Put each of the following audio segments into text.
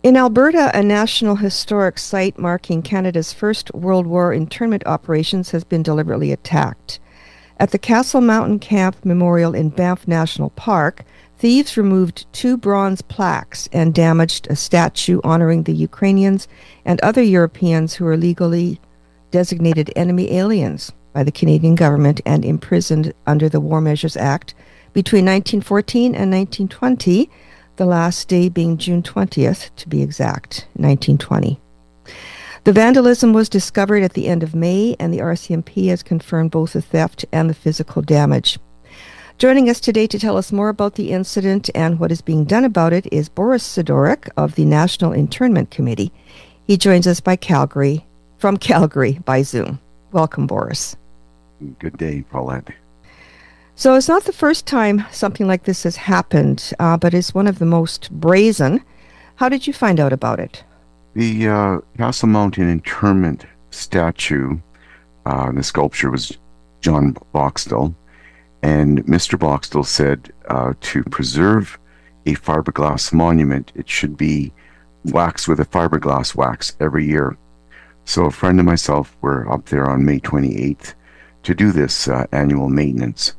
In Alberta, a National Historic Site marking Canada's first World War internment operations has been deliberately attacked. At the Castle Mountain Camp Memorial in Banff National Park, thieves removed two bronze plaques and damaged a statue honoring the Ukrainians and other Europeans who were legally designated enemy aliens by the Canadian government and imprisoned under the War Measures Act between 1914 and 1920, the last day being June 20th, to be exact, 1920. The vandalism was discovered at the end of May, and the RCMP has confirmed both the theft and the physical damage. Joining us today to tell us more about the incident and what is being done about it is Boris Sidoryk of the National Internment Committee. He joins us from Calgary by Zoom. Welcome, Boris. Good day, Paulette. So it's not the first time something like this has happened, but it's one of the most brazen. How did you find out about it? The Castle Mountain internment statue, the sculpture was John Boxtel, and Mr. Boxtel said to preserve a fiberglass monument, it should be waxed with a fiberglass wax every year. So a friend and myself were up there on May 28th to do this annual maintenance.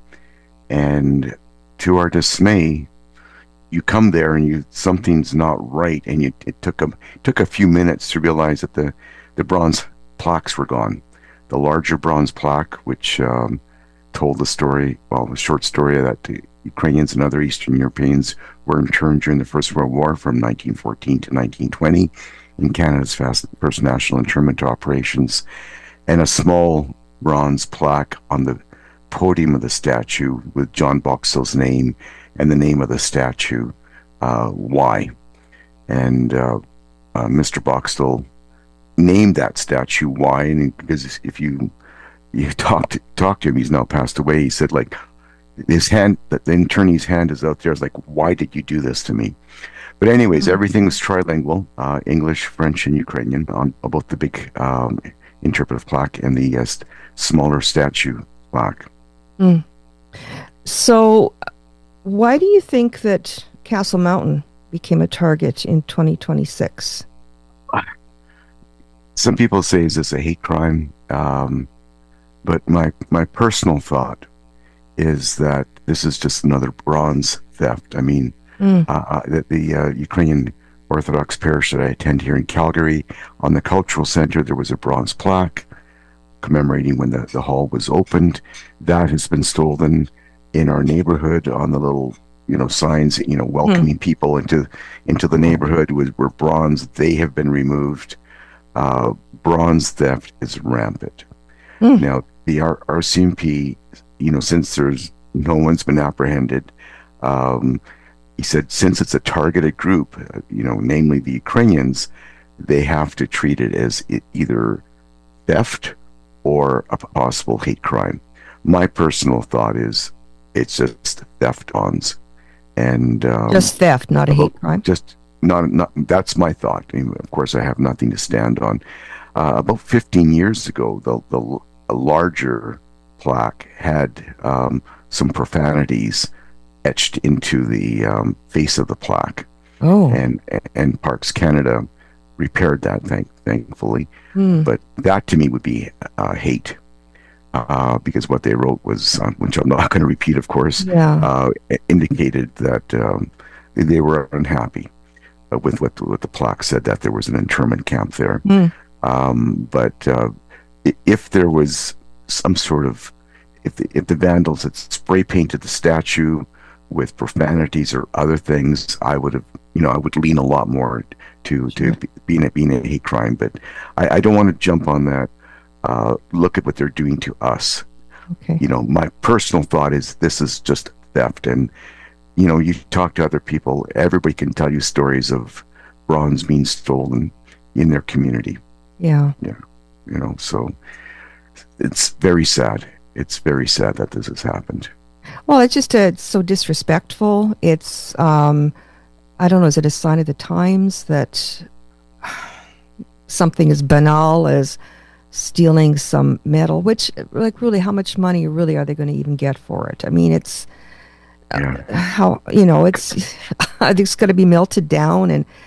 And to our dismay, you come there and something's not right, and it took a few minutes to realize that the bronze plaques were gone. The larger bronze plaque, which told the story, a short story that the Ukrainians and other Eastern Europeans were interned during the First World War from 1914 to 1920 in Canada's first national internment operations, and a small bronze plaque on the podium of the statue with John Boxtel's name and the name of the statue, Y. And Mr. Boxtel named that statue Y, and because if you talk to him, he's now passed away. He said, like, his hand, the internee's hand is out there. It's like, why did you do this to me? But anyways, everything was trilingual, English, French, and Ukrainian on both the big interpretive plaque and the smaller statue plaque. Mm. So why do you think that Castle Mountain became a target in 2026? Some people say, is this a hate crime? But my personal thought is that this is just another bronze theft. I mean, the Ukrainian Orthodox parish that I attend here in Calgary, on the Cultural Center, there was a bronze plaque commemorating when the hall was opened. That has been stolen. In our neighborhood, on the little signs, welcoming people into the neighborhood were bronze. They have been removed. Bronze theft is rampant. Now the RCMP, since no one's been apprehended, he said since it's a targeted group, namely the Ukrainians, they have to treat it as either theft or a possible hate crime. My personal thought is it's just theft ons, and just theft, not a hate crime. Just not. That's my thought. I mean, of course, I have nothing to stand on. About 15 years ago, a larger plaque had some profanities etched into the face of the plaque. Oh, and Parks Canada repaired that, thankfully. But that to me would be hate, because what they wrote was, which I'm not going to repeat, of course, indicated that they were unhappy with what the plaque said, that there was an internment camp there. But if there was some sort of, if the vandals had spray painted the statue with profanities or other things, I would have, I would lean a lot more to being a hate crime. But I don't want to jump on that. Look at what they're doing to us. Okay. My personal thought is this is just theft. And, you talk to other people, everybody can tell you stories of bronze being stolen in their community. Yeah. Yeah. So it's very sad. It's very sad that this has happened. Well, it's just it's so disrespectful. It's, I don't know, is it a sign of the times that something as banal as stealing some metal, which, like, really, how much money really are they going to even get for it? I mean, it's how, it's it's going to be melted down, and